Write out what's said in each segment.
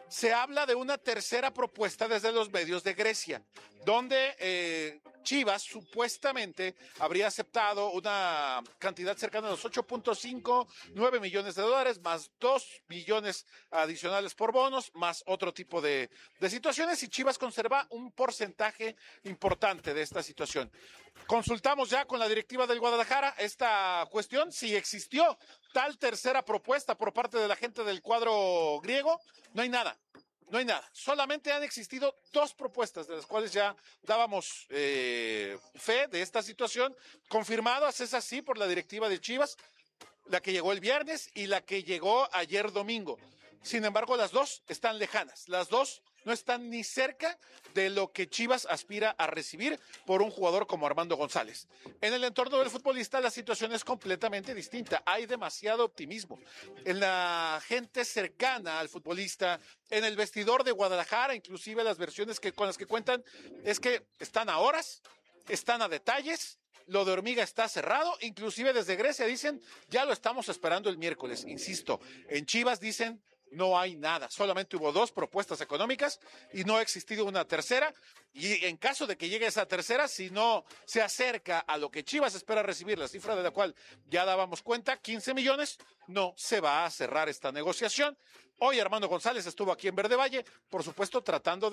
Se habla de una tercera propuesta desde los medios de Grecia, donde Chivas supuestamente habría aceptado una cantidad cercana a los 8.59 millones de dólares, más 2 millones adicionales por bonos, más otro tipo de situaciones, y Chivas conserva un porcentaje importante de esta situación. Consultamos ya con la directiva del Guadalajara esta cuestión, si existió tal tercera propuesta por parte de la gente del cuadro griego. No hay nada. Solamente han existido 2 propuestas, de las cuales ya dábamos fe de esta situación, confirmadas, es así, por la directiva de Chivas, la que llegó el viernes y la que llegó ayer domingo. Sin embargo, las 2 están lejanas, las 2 no están ni cerca de lo que Chivas aspira a recibir por un jugador como Armando González. En el entorno del futbolista la situación es completamente distinta. Hay demasiado optimismo. En la gente cercana al futbolista, en el vestidor de Guadalajara, inclusive las versiones con las que cuentan, es que están a horas, están a detalles. Lo de Hormiga está cerrado, inclusive desde Grecia dicen, ya lo estamos esperando el miércoles. Insisto, en Chivas dicen, no hay nada, solamente hubo 2 propuestas económicas y no ha existido una tercera, y en caso de que llegue esa tercera, si no se acerca a lo que Chivas espera recibir, la cifra de la cual ya dábamos cuenta, 15 millones, no se va a cerrar esta negociación. Hoy Armando González estuvo aquí en Verde Valle, por supuesto trabajando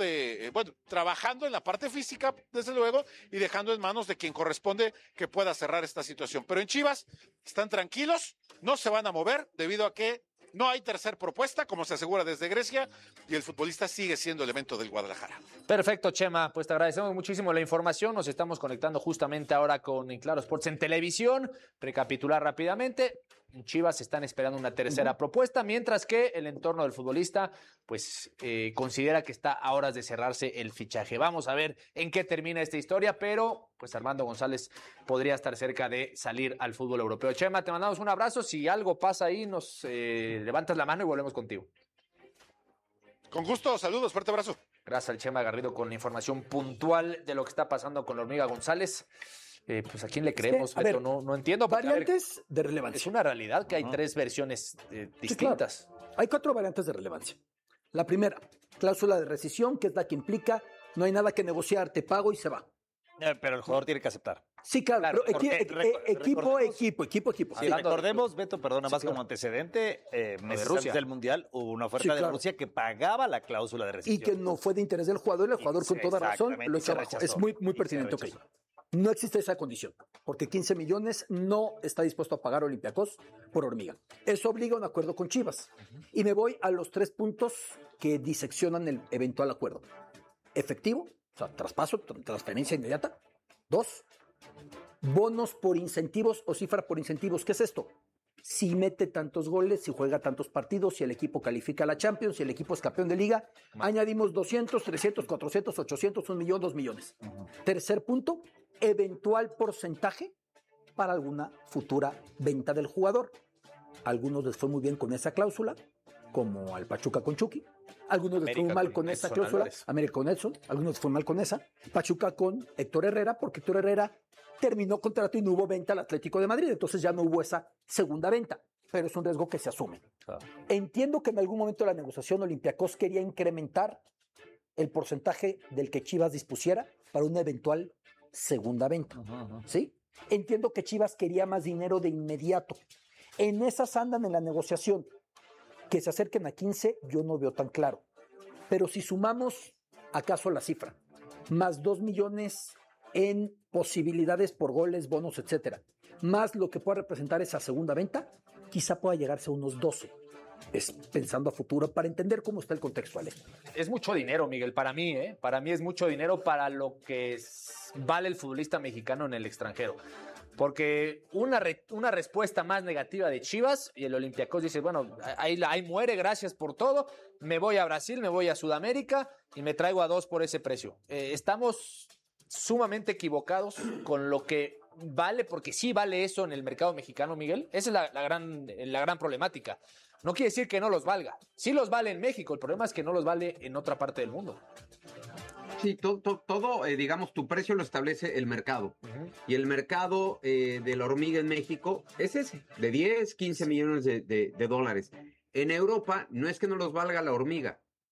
en la parte física, desde luego, y dejando en manos de quien corresponde que pueda cerrar esta situación. Pero en Chivas están tranquilos, no se van a mover debido a que no hay tercer propuesta, como se asegura desde Grecia, y el futbolista sigue siendo elemento del Guadalajara. Perfecto, Chema. Pues te agradecemos muchísimo la información. Nos estamos conectando justamente ahora con Claro Sports en televisión. Recapitular rápidamente. En Chivas están esperando una tercera propuesta, mientras que el entorno del futbolista pues considera que está a horas de cerrarse el fichaje. Vamos a ver en qué termina esta historia, pero pues Armando González podría estar cerca de salir al fútbol europeo. Chema, te mandamos un abrazo. Si algo pasa ahí, nos levantas la mano y volvemos contigo. Con gusto, saludos, fuerte abrazo. Gracias al Chema Garrido con la información puntual de lo que está pasando con la Hormiga González. Pues a quién le creemos, Beto, no entiendo. Variantes de relevancia. Es una realidad que hay 3 versiones distintas. Sí, claro. Hay 4 variantes de relevancia. La primera, cláusula de rescisión, que es la que implica no hay nada que negociar, te pago y se va. Pero el jugador tiene que aceptar. Sí, claro, pero equipo. Sí, recordemos, Beto, perdona, más como antecedente, meses antes del Mundial hubo una oferta de Rusia que pagaba la cláusula de rescisión. Y que no fue de interés del jugador, el jugador con toda razón lo echó abajo. Es muy pertinente, ok. No existe esa condición, porque 15 millones no está dispuesto a pagar Olympiacos por Hormiga. Eso obliga a un acuerdo con Chivas. Y me voy a los 3 puntos que diseccionan el eventual acuerdo. Efectivo, o sea, traspaso, transferencia inmediata. 2, bonos por incentivos o cifra por incentivos. ¿Qué es esto? Si mete tantos goles, si juega tantos partidos, si el equipo califica a la Champions, si el equipo es campeón de liga, añadimos 200, 300, 400, 800, 1 millón, 2 millones. Tercer punto, eventual porcentaje para alguna futura venta del jugador. A algunos les fue muy bien con esa cláusula, como al Pachuca con Chucky. Algunos les fue muy mal con esa cláusula, América con Edson. Algunos les fue mal con esa. Pachuca con Héctor Herrera, porque Héctor Herrera terminó contrato y no hubo venta al Atlético de Madrid. Entonces ya no hubo esa segunda venta, pero es un riesgo que se asume. Entiendo que en algún momento de la negociación Olympiacos quería incrementar el porcentaje del que Chivas dispusiera para una eventual segunda venta. ¿Sí? Entiendo que Chivas quería más dinero de inmediato. En esas andan en la negociación. Que se acerquen a 15, yo no veo tan claro. Pero si sumamos, acaso la cifra, más 2 millones en posibilidades por goles, bonos, etcétera, más lo que pueda representar esa segunda venta, quizá pueda llegarse a unos 12. Es pensando a futuro para entender cómo está el contexto, Ale. Es mucho dinero, Miguel, para mí, ¿eh? Para mí es mucho dinero para lo que vale el futbolista mexicano en el extranjero. Porque una respuesta más negativa de Chivas y el Olympiacos dice, bueno, ahí muere, gracias por todo, me voy a Brasil, me voy a Sudamérica y me traigo a 2 por ese precio. Estamos sumamente equivocados con lo que vale, porque sí vale eso en el mercado mexicano, Miguel. Esa es la gran problemática. No quiere decir que no los valga. Sí los vale en México, el problema es que no los vale en otra parte del mundo. Sí, todo, digamos, tu precio lo establece el mercado. Y el mercado de la hormiga en México es ese, de 10, 15 millones de dólares. En Europa no es que no los valga la hormiga,